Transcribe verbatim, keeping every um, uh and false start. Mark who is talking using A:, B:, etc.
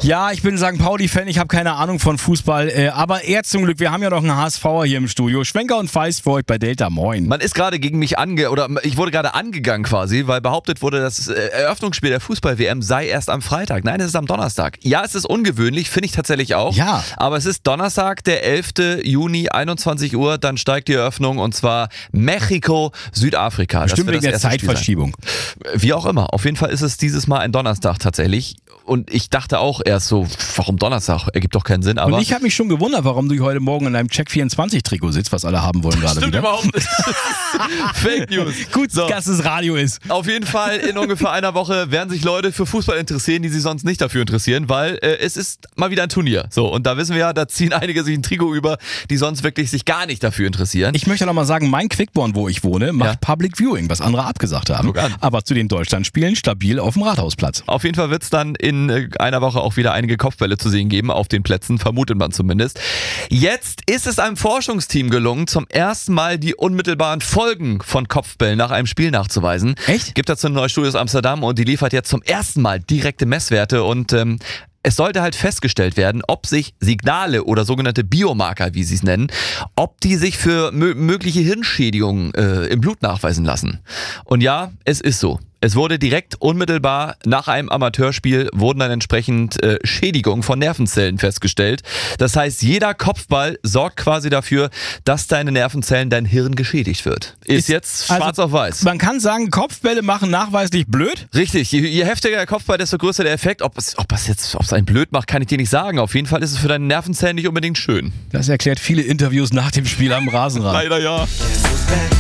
A: Ja, ich bin Sankt Pauli-Fan, ich habe keine Ahnung von Fußball, äh, aber eher zum Glück, wir haben ja noch einen HSVer hier im Studio. Schwenker und Feist für euch bei Delta, moin.
B: Man ist gerade gegen mich ange... oder ich wurde gerade angegangen quasi, weil behauptet wurde, das Eröffnungsspiel der Fußball-W M sei erst am Freitag. Nein, es ist am Donnerstag. Ja, es ist ungewöhnlich, finde ich tatsächlich auch.
A: Ja.
B: Aber es ist Donnerstag, der elfter Juni, einundzwanzig Uhr, dann steigt die Eröffnung und zwar Mexiko, Südafrika.
A: Bestimmt wegen der Zeitverschiebung.
B: Wie auch immer, auf jeden Fall ist es dieses Mal ein Donnerstag tatsächlich. Und ich dachte auch erst so, warum Donnerstag? Ergibt doch keinen Sinn. Aber
A: und ich habe mich schon gewundert, warum du heute Morgen in deinem Check vierundzwanzig Trikot sitzt, was alle haben wollen gerade wieder.
B: Stimmt überhaupt nicht. Fake News.
A: Gut, so. Dass es Radio ist.
B: Auf jeden Fall in ungefähr einer Woche werden sich Leute für Fußball interessieren, die sich sonst nicht dafür interessieren, weil äh, es ist mal wieder ein Turnier. So, und da wissen wir ja, da ziehen einige sich ein Trikot über, die sonst wirklich sich gar nicht dafür interessieren.
A: Ich möchte noch mal sagen, mein Quickborn, wo ich wohne, macht ja. Public Viewing, was andere abgesagt haben. Aber zu den Deutschlandspielen stabil auf dem Rathausplatz.
B: Auf jeden Fall wird es dann in äh, einer Woche auch wieder einige Kopfbälle zu sehen geben, auf den Plätzen, vermutet man zumindest. Jetzt ist es einem Forschungsteam gelungen, zum ersten Mal die unmittelbaren Folgen von Kopfbällen nach einem Spiel nachzuweisen.
A: Echt?
B: Gibt dazu eine neue Studie aus Amsterdam und die liefert jetzt zum ersten Mal direkte Messwerte und ähm, es sollte halt festgestellt werden, ob sich Signale oder sogenannte Biomarker, wie sie es nennen, ob die sich für mö- mögliche Hirnschädigungen äh, im Blut nachweisen lassen. Und ja, es ist so. Es wurde direkt unmittelbar nach einem Amateurspiel wurden dann entsprechend äh, Schädigungen von Nervenzellen festgestellt. Das heißt, jeder Kopfball sorgt quasi dafür, dass deine Nervenzellen, dein Hirn geschädigt wird. Ist, ist jetzt schwarz also, auf weiß.
A: Man kann sagen, Kopfbälle machen nachweislich blöd?
B: Richtig, je, je heftiger der Kopfball, desto größer der Effekt. Ob es, ob es jetzt, ob es einen blöd macht, kann ich dir nicht sagen. Auf jeden Fall ist es für deine Nervenzellen nicht unbedingt schön.
A: Das erklärt viele Interviews nach dem Spiel am Rasenrand.
B: Leider ja.